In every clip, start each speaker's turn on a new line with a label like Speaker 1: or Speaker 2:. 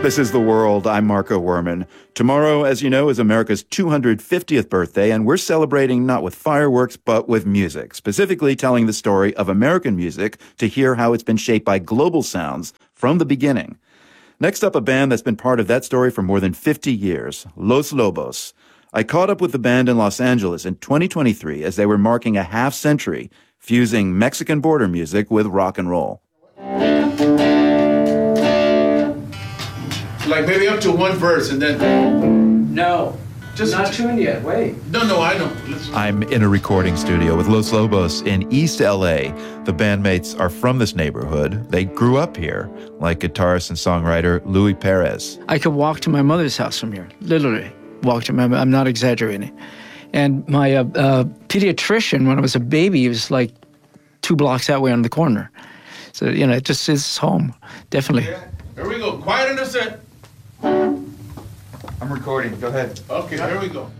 Speaker 1: This is The World. I'm Marco Werman. Tomorrow, as you know, is America's 250th birthday, and we're celebrating not with fireworks, but with music, specifically telling the story of American music to hear how it's been shaped by global sounds from the beginning. Next up, a band that's been part of that story for more than 50 years, Los Lobos. I caught up with the band in Los Angeles in 2023 as they were marking a half century, fusing Mexican border music with rock and roll.
Speaker 2: Like maybe up to one verse and then...
Speaker 3: No, just not tuned yet, wait.
Speaker 2: No, I know.
Speaker 1: I'm in a recording studio with Los Lobos in East LA. The bandmates are from this neighborhood. They grew up here, like guitarist and songwriter Louis Perez.
Speaker 3: I could walk to my mother's house from here, literally. Walk to I'm not exaggerating. And my pediatrician, when I was a baby, he was like 2 blocks that way on the corner. So, you know, it just is home, definitely.
Speaker 2: Yeah. Here we go. Quiet in the set.
Speaker 1: I'm recording. Go ahead.
Speaker 2: Okay, here we go.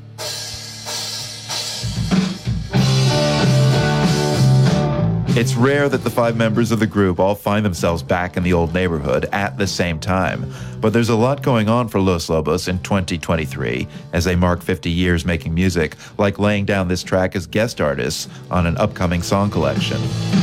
Speaker 1: It's rare that the 5 members of the group all find themselves back in the old neighborhood at the same time. But there's a lot going on for Los Lobos in 2023 as they mark 50 years making music, like laying down this track as guest artists on an upcoming song collection.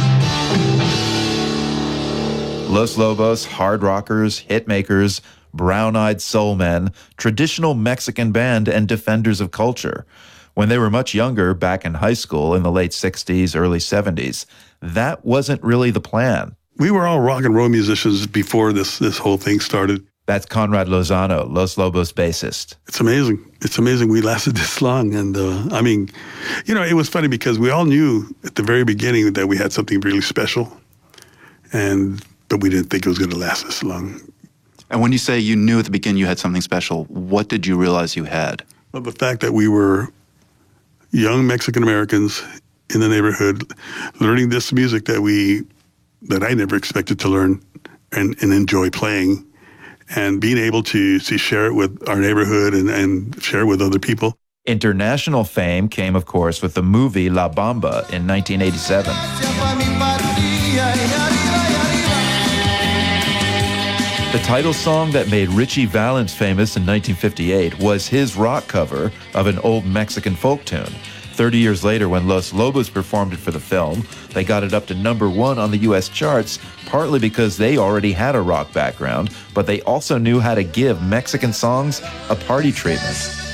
Speaker 1: Los Lobos, hard rockers, hit makers, brown-eyed soul men, traditional Mexican band, and defenders of culture. When they were much younger, back in high school in the late 60s, early 70s, that wasn't really the plan.
Speaker 4: We were all rock and roll musicians before this whole thing started.
Speaker 1: That's Conrad Lozano, Los Lobos bassist.
Speaker 4: It's amazing. It's amazing we lasted this long. And I mean, you know, it was funny because we all knew at the very beginning that we had something really special, but we didn't think it was going to last this long.
Speaker 5: And when you say you knew at the beginning you had something special, what did you realize you had?
Speaker 4: Well, the fact that we were young Mexican Americans in the neighborhood learning this music that I never expected to learn and enjoy playing, and being able to share it with our neighborhood and share it with other people.
Speaker 1: International fame came, of course, with the movie La Bamba in 1987. The title song that made Richie Valens famous in 1958 was his rock cover of an old Mexican folk tune. 30 years later, when Los Lobos performed it for the film, they got it up to #1 on the U.S. charts, partly because they already had a rock background, but they also knew how to give Mexican songs a party treatment.